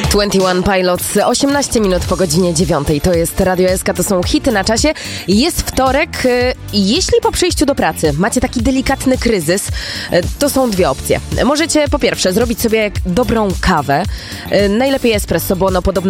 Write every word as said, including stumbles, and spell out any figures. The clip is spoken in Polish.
dwadzieścia jeden Pilots, osiemnaście minut po godzinie dziewiątej. To jest Radio S K, to są hity na czasie. Jest wtorek. Jeśli po przyjściu do pracy macie taki delikatny kryzys, to są dwie opcje. Możecie po pierwsze zrobić sobie dobrą kawę. Najlepiej espresso, bo ono podobno